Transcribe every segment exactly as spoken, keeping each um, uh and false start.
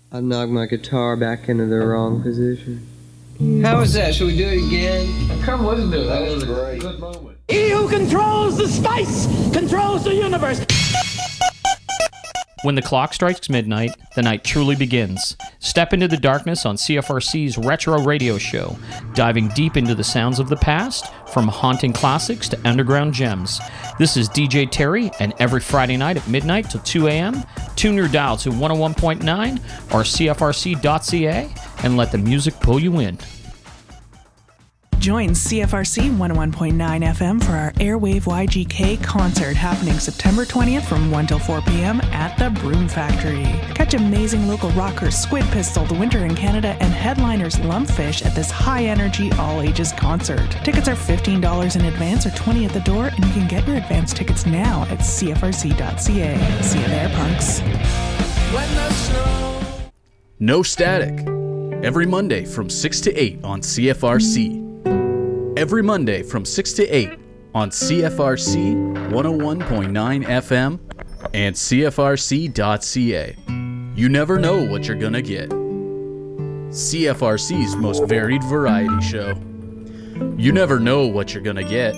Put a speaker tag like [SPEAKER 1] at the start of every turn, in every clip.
[SPEAKER 1] I knocked my guitar back into the wrong position.
[SPEAKER 2] How was that? Should we do it again?
[SPEAKER 3] Come listen to it. That was a great. Good moment.
[SPEAKER 4] He who controls the spice controls the universe.
[SPEAKER 5] When the clock strikes midnight, the night truly begins. Step into the darkness on C F R C's Retro Radio Show, diving deep into the sounds of the past, from haunting classics to underground gems. This is D J Terry, and every Friday night at midnight till two a.m., tune your dial to one oh one point nine or C F R C dot C A and let the music pull you in.
[SPEAKER 6] Join C F R C one oh one point nine F M for our Airwave Y G K concert happening September twentieth from one till four p.m. at the Broom Factory. Catch amazing local rockers Squid Pistol, The Winter in Canada, and headliners Lumpfish at this high-energy, all-ages concert. Tickets are fifteen dollars in advance or twenty dollars at the door, and you can get your advance tickets now at C F R C dot C A. See you there, punks.
[SPEAKER 7] When the snow...
[SPEAKER 8] No Static. Every Monday from six to eight on C F R C. Every Monday from six to eight on C F R C one oh one point nine F M and C F R C dot C A. You never know what you're gonna get. C F R C's most varied variety show. You never know what you're gonna get.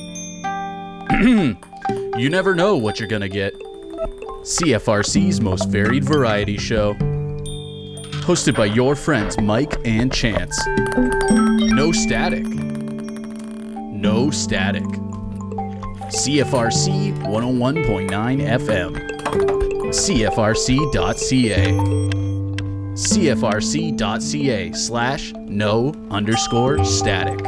[SPEAKER 8] You never know what you're gonna get. C F R C's most varied variety show. Hosted by your friends Mike and Chance. No Static. No Static. C F R C one oh one point nine F M. C F R C dot C A. C F R C dot C A slash no underscore static.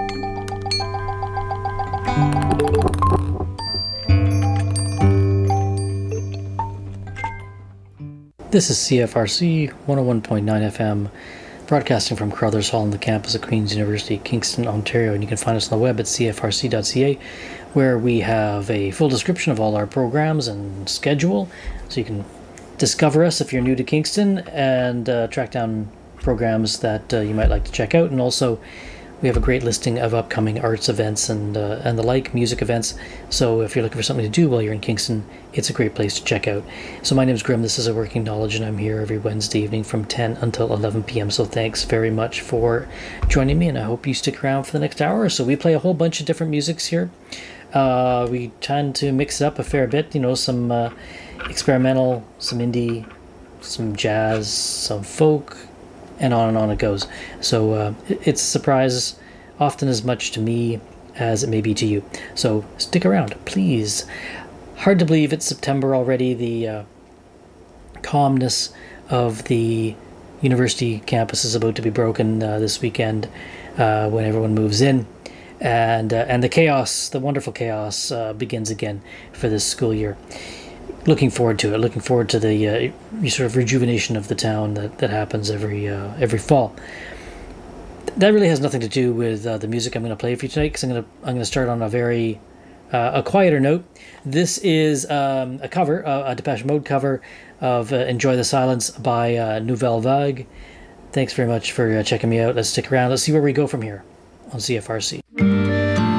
[SPEAKER 9] This is C F R C one oh one point nine F M, broadcasting from Carruthers Hall on the campus of Queen's University, Kingston, Ontario, and you can find us on the web at C F R C dot C A, where we have a full description of all our programs and schedule, so you can discover us if you're new to Kingston and uh, track down programs that uh, you might like to check out. And also, we have a great listing of upcoming arts events and uh, and the like, music events. So if you're looking for something to do while you're in Kingston, it's a great place to check out. So my name is Grim. This is A Working Knowledge, and I'm here every Wednesday evening from ten until eleven p.m. So thanks very much for joining me, and I hope you stick around for the next hour or so. We play a whole bunch of different musics here. Uh, we tend to mix it up a fair bit. You know, some uh, experimental, some indie, some jazz, some folk, and on and on it goes. So uh, it's a surprise, often as much to me as it may be to you. So stick around, please. Hard to believe it's September already. The uh, calmness of the university campus is about to be broken uh, this weekend uh, when everyone moves in. And, uh, and the chaos, the wonderful chaos, uh, begins again for this school year. Looking forward to it. Looking forward to the uh, sort of rejuvenation of the town that, that happens every uh, every fall. That really has nothing to do with uh, the music I'm going to play for you tonight, because I'm going to I'm going to start on a very uh, a quieter note. This is um, a cover, uh, a Depeche Mode cover of uh, "Enjoy the Silence" by uh, Nouvelle Vague. Thanks very much for uh, checking me out. Let's stick around. Let's see where we go from here on C F R C.